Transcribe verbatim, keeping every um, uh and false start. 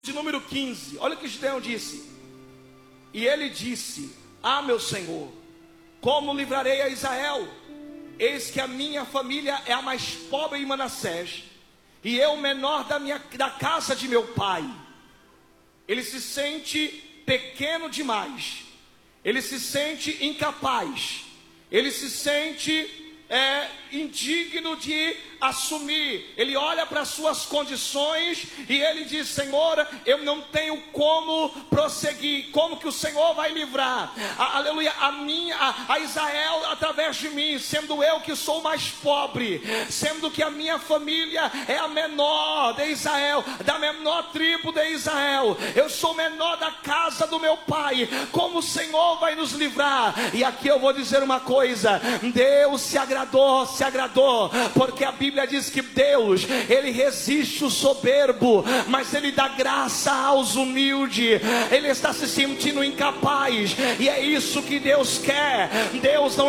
de número quinze, olha o que Gideão disse. E ele disse: ah, meu Senhor, como livrarei a Israel? Eis que a minha família é a mais pobre em Manassés, e eu o menor da, minha, da casa de meu pai. Ele se sente pequeno demais, ele se sente incapaz, ele se sente é, indigno de assumir. Ele olha para as suas condições e ele diz: Senhor, eu não tenho como prosseguir. Como que o Senhor vai livrar a, aleluia, a minha, a, a Israel através de mim, sendo eu que sou mais pobre, sendo que a minha família é a menor de Israel, da menor tribo de Israel, eu sou menor da casa do meu pai. Como o Senhor vai nos livrar? E aqui eu vou dizer uma coisa: Deus se agradou, se agradou, porque a Bíblia A Bíblia diz que Deus, Ele resiste o soberbo, mas Ele dá graça aos humildes. Ele está se sentindo incapaz, e é isso que Deus quer. Deus não